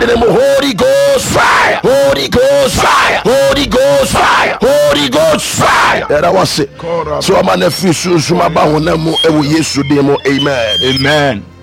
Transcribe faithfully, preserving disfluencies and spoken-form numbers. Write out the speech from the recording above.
name of Holy Ghost fire, Holy Ghost fire, Holy Ghost fire, Holy Ghost fire. That was it. So I'm an official. Amen. Amen.